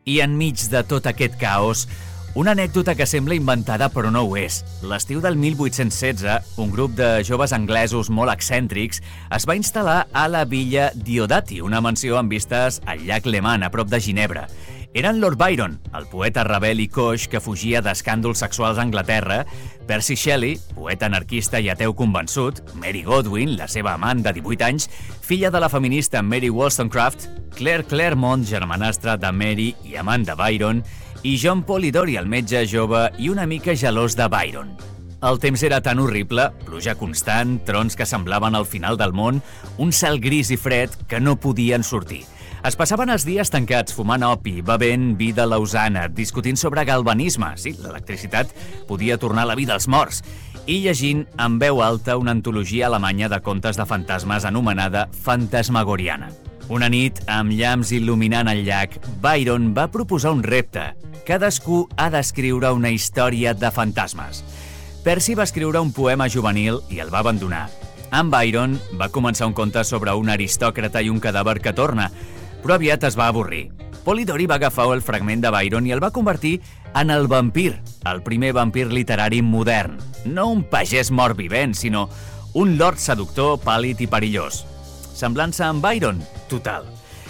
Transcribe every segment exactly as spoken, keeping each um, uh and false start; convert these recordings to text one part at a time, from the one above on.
I enmig de tot aquest caos, una anècdota que sembla inventada però no ho és. L'estiu del mil vuit-cents setze, un grup de joves anglesos molt excèntrics es va instal·lar a la villa Diodati, una mansió amb vistes al llac Léman, a prop de Ginebra. Eren Lord Byron, el poeta rebel i coix que fugia d'escàndols sexuals a Anglaterra, Percy Shelley, poeta anarquista i ateu convençut, Mary Godwin, la seva amant de divuit anys, filla de la feminista Mary Wollstonecraft, Claire Claremont, germanastra de Mary i amant de Byron, i John Polidori, el metge jove i una mica gelós de Byron. El temps era tan horrible, pluja constant, trons que semblaven el final del món, un cel gris i fred que no podien sortir. Es passaven els dies tancats fumant opi, bevent vi de Lausana, discutint sobre galvanisme, sí, l'electricitat podia tornar a la vida als morts, i llegint en veu alta una antologia alemanya de contes de fantasmes anomenada Fantasmagoriana. Una nit, amb llamps il·luminant el llac, Byron va proposar un repte. Cadascú ha d'escriure una història de fantasmes. Percy va escriure un poema juvenil i el va abandonar. En Byron va començar un conte sobre un aristòcrata i un cadàver que torna, però aviat es va avorrir. Polidori va agafar el fragment de Byron i el va convertir en el vampir, el primer vampir literari modern. No un pagès mort vivent, sinó un lord seductor, pàl·lid i perillós. Semblança amb Byron? Total.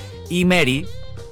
I Mary?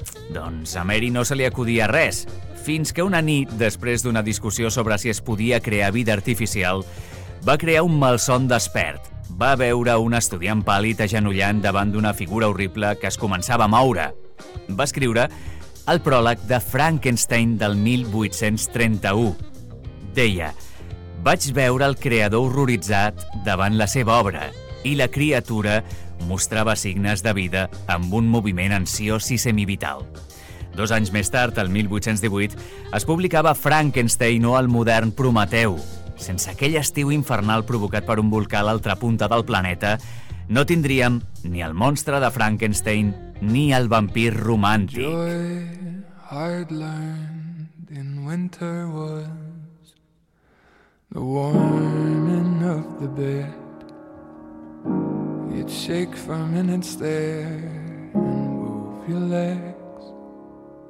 Doncs a Mary no se li acudia res, fins que una nit, després d'una discussió sobre si es podia crear vida artificial, va crear un malson despert. Va veure un estudiant pàl·lid agenollant davant d'una figura horrible que es començava a moure. Va escriure el pròleg de Frankenstein del mil vuit-cents trenta-u. Deia: vaig veure el creador horroritzat davant la seva obra i la criatura mostrava signes de vida amb un moviment ansiós i semivital. Dos anys més tard, el mil vuit-cents divuit, es publicava Frankenstein o el modern Prometeu. Sense aquell estiu infernal provocat per un volcà a l'altra punta del planeta, no tindríem ni el monstre de Frankenstein ni el vampir romàntic. Joy hard learned in winter was the warming of the bed. You'd shake for minutes there and move your legs.